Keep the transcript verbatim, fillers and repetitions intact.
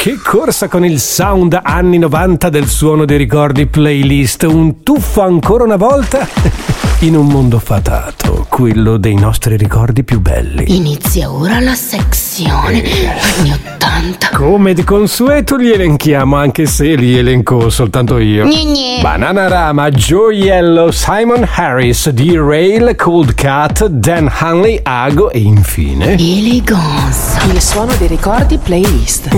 che corsa con il sound anni novanta del Suono dei Ricordi playlist, un tuffo ancora una volta in un mondo fatato, quello dei nostri ricordi più belli. Inizia ora la sezione anni ottanta. Come di consueto li elenchiamo, anche se li elenco soltanto io. Gne-gne. Bananarama, Gioiello, Simon Harris, D-Rail, Cold Cut, Dan Hanley, Ago e infine Elegance. Il Suono dei Ricordi playlist.